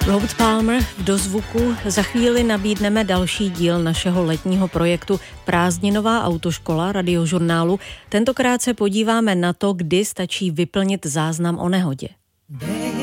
Robert Palmer v dozvuku. Za chvíli nabídneme další díl našeho letního projektu Prázdninová autoškola Radiožurnálu. Tentokrát se podíváme na to, kdy stačí vyplnit záznam o nehodě.